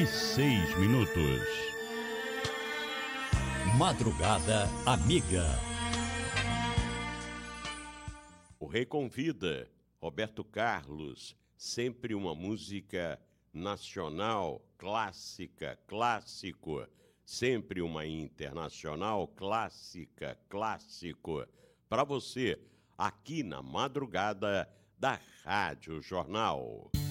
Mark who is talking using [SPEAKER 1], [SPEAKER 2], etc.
[SPEAKER 1] 6 minutos.
[SPEAKER 2] Madrugada Amiga.
[SPEAKER 3] O Rei convida, Roberto Carlos, sempre uma música nacional, clássica, clássico, sempre uma internacional, clássica, clássico, para você, aqui na madrugada da Rádio Jornal.